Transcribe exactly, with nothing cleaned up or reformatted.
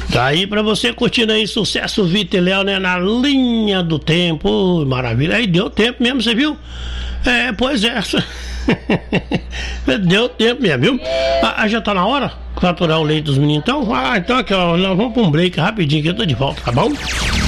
Tá aí pra você curtindo aí, sucesso Vitor e Léo, né? Na linha do tempo. Oh, maravilha. Aí deu tempo mesmo, você viu? É, pois é. Deu tempo mesmo, viu? Ah, já tá na hora? Faturar o leite dos meninos então? Ah, então aqui, ó, nós vamos pra um break rapidinho que eu tô de volta, tá bom?